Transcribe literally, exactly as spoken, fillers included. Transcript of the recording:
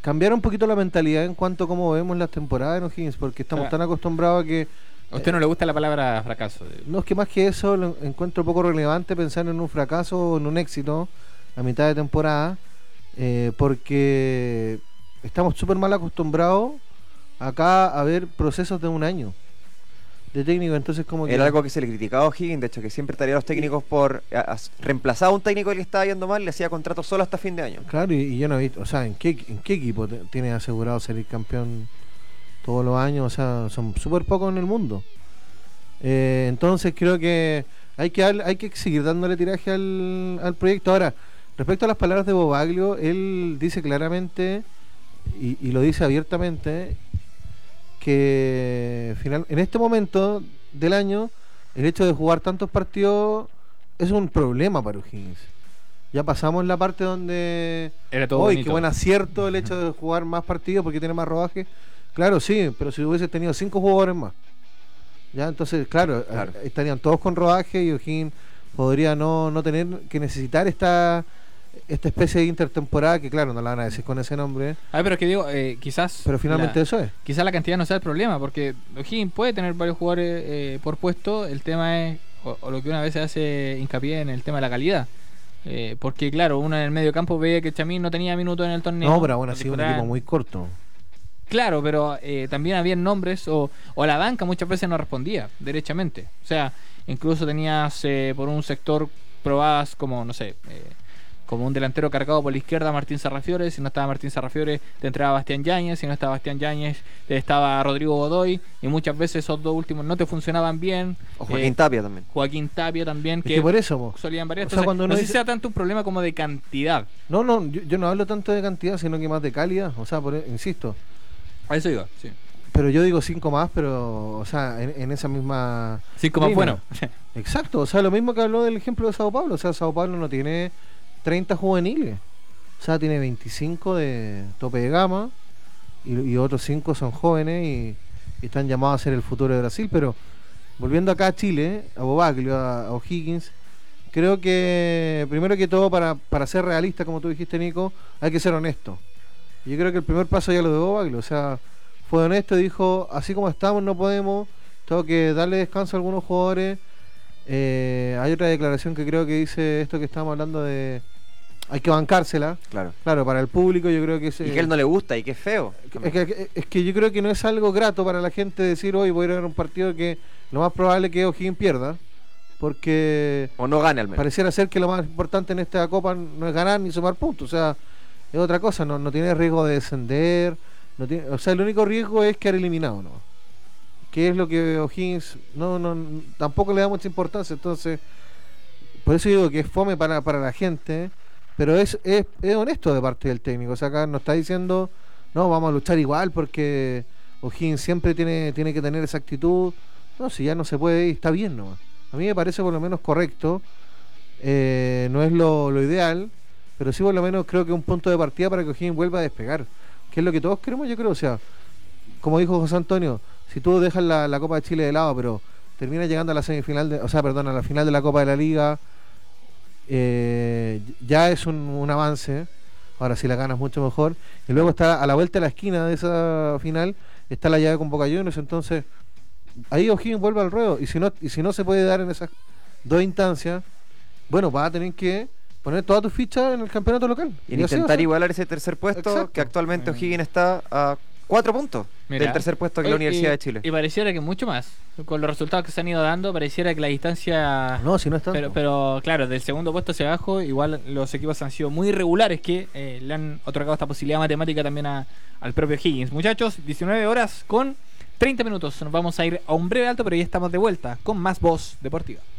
cambiar un poquito la mentalidad en cuanto a cómo vemos las temporadas en O'Higgins, porque estamos Ah. tan acostumbrados a que... ¿A usted no le gusta la palabra fracaso? No, es que más que eso lo encuentro poco relevante pensar en un fracaso o en un éxito a mitad de temporada, eh, porque estamos súper mal acostumbrados acá a ver procesos de un año de técnico, entonces como que... Era algo que se le criticaba a O'Higgins, de hecho, que siempre estaría a los técnicos por a, a, reemplazar a un técnico que le estaba yendo mal, le hacía contrato solo hasta fin de año. Claro, y, y yo no he visto, o sea, ¿en qué, en qué equipo te, tiene asegurado salir campeón todos los años? O sea, son súper pocos en el mundo. Eh, entonces creo que hay que dar, hay que seguir dándole tiraje al, al proyecto. Ahora, respecto a las palabras de Bobaglio, él dice claramente, y, y lo dice abiertamente, que final, en este momento del año el hecho de jugar tantos partidos es un problema para O'Higgins. Ya pasamos la parte donde Era todo hoy bonito. qué buen acierto el hecho de jugar más partidos porque tiene más rodaje. Claro, sí, pero si hubiese tenido cinco jugadores más, ya entonces claro, Claro. eh, estarían todos con rodaje y O'Higgins podría no, no tener que necesitar esta esta especie de intertemporada, que claro, no la van a decir con ese nombre, Ah, pero que digo, eh, quizás... pero finalmente la- eso es. Quizás la cantidad no sea el problema, porque O'Higgins puede tener varios jugadores eh, por puesto. El tema es, o, o lo que una vez se hace hincapié en el tema de la calidad. Eh, porque claro, uno en el medio campo veía que Chamín no tenía minutos en el torneo. No, pero aún así un Disputar- equipo muy corto. Claro, pero eh, también había nombres, o, o la banca muchas veces no respondía derechamente. O sea, incluso tenías eh, por un sector probadas como, no sé, eh, como un delantero cargado por la izquierda, Martín Sarrafiore. Si no estaba Martín Sarrafiore, te entraba Bastián Yáñez. Si no estaba Bastián Yáñez, te estaba Rodrigo Godoy. Y muchas veces esos dos últimos no te funcionaban bien. O Joaquín Eh, Tapia también. Joaquín Tapia también, Es que que por eso, po. solían variar. O sea, Entonces, cuando uno no sé dice- si sea tanto un problema como de cantidad. No, no, yo, yo no hablo tanto de cantidad, sino que más de calidad. O sea, por, insisto, A eso iba, sí. pero yo digo cinco más, pero, o sea, en, en esa misma... Cinco más línea. bueno. Exacto, o sea, lo mismo que habló del ejemplo de Sao Paulo. O sea, Sao Paulo no tiene treinta juveniles. O sea, tiene veinticinco de tope de gama y, y otros cinco son jóvenes y, y están llamados a ser el futuro de Brasil. Pero volviendo acá a Chile, a Bobaglio, a, a O'Higgins, creo que primero que todo, para, para ser realista, como tú dijiste, Nico, hay que ser honesto. Yo creo que el primer paso ya lo de Bobaglio, o sea, fue honesto y dijo, así como estamos no podemos, tengo que darle descanso a algunos jugadores. Eh, hay otra declaración que creo que dice esto que estábamos hablando de hay que bancársela, Claro. claro, para el público yo creo que es, Y que a él no le gusta y que es feo. es que, es que yo creo que no es algo grato para la gente decir hoy voy a ir a ver un partido que lo más probable es que O'Higgins pierda, porque O no gane al menos. pareciera ser que lo más importante en esta copa no es ganar ni sumar puntos, o sea, es otra cosa, no, no tiene riesgo de descender, no tiene, o sea, el único riesgo es quedar eliminado, ¿no? Que es lo que O'Higgins no, no, tampoco le da mucha importancia, entonces, por eso digo que es fome para, para la gente, pero es, es, es honesto de parte del técnico, o sea, acá no está diciendo, no, vamos a luchar igual porque O'Higgins siempre tiene, tiene que tener esa actitud, no, si ya no se puede, está bien nomás. A mí me parece por lo menos correcto, eh, no es lo, lo ideal, pero sí por lo menos creo que es un punto de partida para que O'Higgins vuelva a despegar, que es lo que todos queremos, yo creo, o sea, como dijo José Antonio, si tú dejas la, la Copa de Chile de lado, pero terminas llegando a la semifinal, de, o sea, perdón, a la final de la Copa de la Liga, eh, ya es un, un avance. Ahora si la ganas mucho mejor. Y luego está a la vuelta de la esquina de esa final, está la llave con Boca Juniors, entonces ahí O'Higgins vuelve al ruedo. Y si no, y si no se puede dar en esas dos instancias, bueno, vas a tener que poner todas tus fichas en el campeonato local. Y Y así va a intentar ser. igualar ese tercer puesto, Exacto. que actualmente Mm. O'Higgins está a cuatro puntos Mira, del tercer puesto que la oye, Universidad y- de Chile. Y pareciera que mucho más. Con los resultados que se han ido dando, pareciera que la distancia... No, si no es tanto. Pero, pero claro, del segundo puesto hacia abajo, igual los equipos han sido muy irregulares que eh, le han otorgado esta posibilidad matemática también a, al propio Higgins. Muchachos, diecinueve horas con treinta minutos. Nos vamos a ir a un breve alto, pero ya estamos de vuelta con más Voz Deportiva.